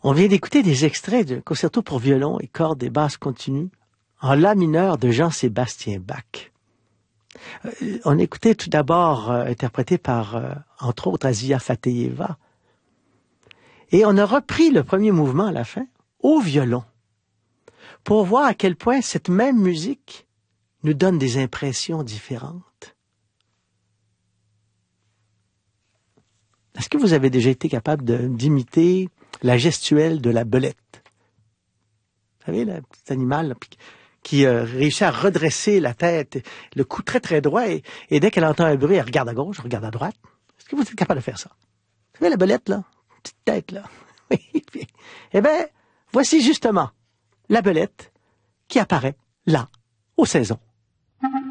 On vient d'écouter des extraits du concerto pour violon et cordes et basses continues en la mineur de Jean-Sébastien Bach. On écoutait tout d'abord interprété par, entre autres, Asia Fateyeva. Et on a repris le premier mouvement à la fin au violon pour voir à quel point cette même musique nous donne des impressions différentes. Est-ce que vous avez déjà été capable d'imiter la gestuelle de la belette? Vous savez, le petit animal là, qui réussit à redresser la tête, le cou très très droit, et dès qu'elle entend un bruit, elle regarde à gauche, regarde à droite. Est-ce que vous êtes capable de faire ça? Vous savez, la belette, là, petite tête, là. Eh bien, voici justement la belette qui apparaît là, aux saisons.